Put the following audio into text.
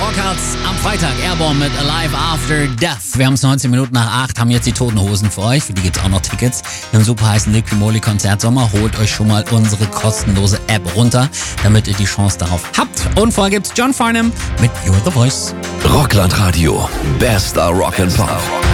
Rockharts am Freitag. Airborne mit Alive After Death. Wir haben es 19 Minuten nach 8, haben jetzt die Toten Hosen für euch. Für die gibt's auch noch Tickets. Im super heißen Liquimoli Konzert Sommer. Holt euch schon mal unsere kostenlose App runter, damit ihr die Chance darauf habt. Und vorher gibt's John Farnham mit You're the Voice. Rockland Radio. Bester Rock'n'Pop.